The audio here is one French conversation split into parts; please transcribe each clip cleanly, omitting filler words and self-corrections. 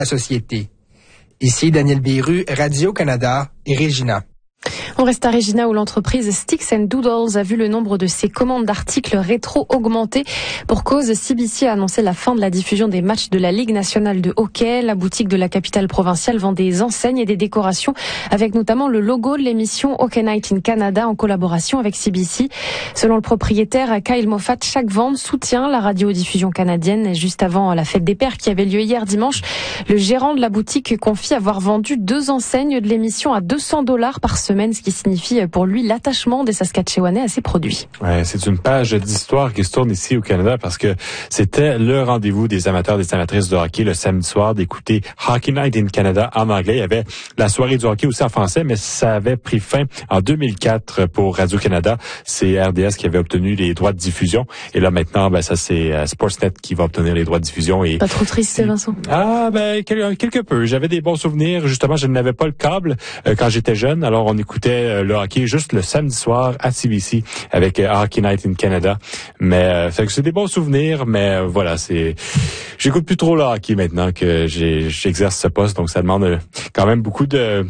la société. Ici Daniel Biru, Radio-Canada et Regina. On reste à Regina où l'entreprise Sticks and Doodles a vu le nombre de ses commandes d'articles rétro augmenter. Pour cause, CBC a annoncé la fin de la diffusion des matchs de la Ligue nationale de hockey. La boutique de la capitale provinciale vend des enseignes et des décorations avec notamment le logo de l'émission Hockey Night in Canada en collaboration avec CBC. Selon le propriétaire Kyle Moffat, chaque vente soutient la radiodiffusion canadienne. Juste avant la fête des pères qui avait lieu hier dimanche, le gérant de la boutique confie avoir vendu 2 enseignes de l'émission à $200 par semaine, ce qui signifie pour lui l'attachement des Saskatchewanais à ses produits. Ouais, c'est une page d'histoire qui se tourne ici au Canada parce que c'était le rendez-vous des amateurs et des amatrices de hockey le samedi soir d'écouter Hockey Night in Canada en anglais. Il y avait la soirée du hockey aussi en français, mais ça avait pris fin en 2004 pour Radio-Canada. C'est RDS qui avait obtenu les droits de diffusion. Et là maintenant, ça c'est Sportsnet qui va obtenir les droits de diffusion. Et pas trop triste, Vincent? Quelque peu. J'avais des bons souvenirs. Justement, je n'avais pas le câble quand j'étais jeune. Alors on écoutait le hockey juste le samedi soir à CBC avec Hockey Night in Canada. Mais fait que c'est des bons souvenirs, mais voilà, j'écoute plus trop le hockey maintenant que j'exerce ce poste, donc ça demande quand même beaucoup de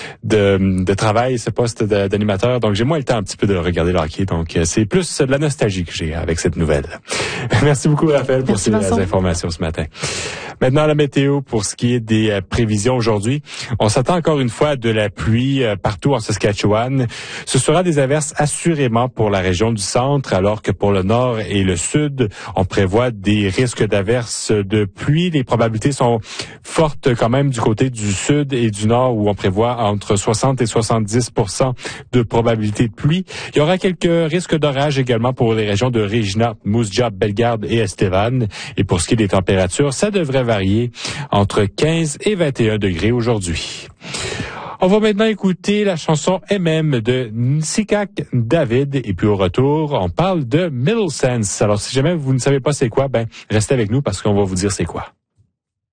travail, ce poste d'animateur. Donc j'ai moins le temps un petit peu de regarder le hockey, donc c'est plus de la nostalgie que j'ai avec cette nouvelle. Merci beaucoup Raphaël pour ces informations ce matin. Maintenant la météo pour ce qui est des prévisions aujourd'hui. On s'attend encore une fois de la pluie partout en Saskatchewan. Ce sera des averses assurément pour la région du centre, alors que pour le nord et le sud, on prévoit des risques d'averses de pluie. Les probabilités sont fortes quand même du côté du sud et du nord où on prévoit entre 60 et 70% de probabilité de pluie. Il y aura quelques risques d'orage également pour les régions de Regina, Moose Jaw, Bellegarde et Estevan. Et pour ce qui est des températures, ça devrait varier entre 15 et 21 degrés aujourd'hui. On va maintenant écouter la chanson MM de Nsikak David. Et puis au retour, on parle de Middle Sense. Alors si jamais vous ne savez pas c'est quoi, restez avec nous parce qu'on va vous dire c'est quoi.